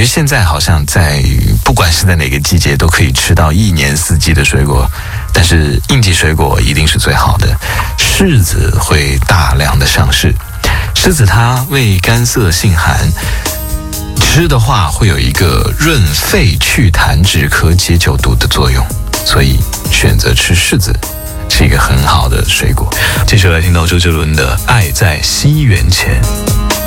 觉现在好像不管是在哪个季节都可以吃到一年四季的水果，但是应季水果一定是最好的。柿子会大量的上市，柿子它味甘涩性寒，吃的话会有一个润肺祛痰止咳解酒毒的作用，所以选择吃柿子是一个很好的水果。接下来听到周杰伦的《爱在西元前》。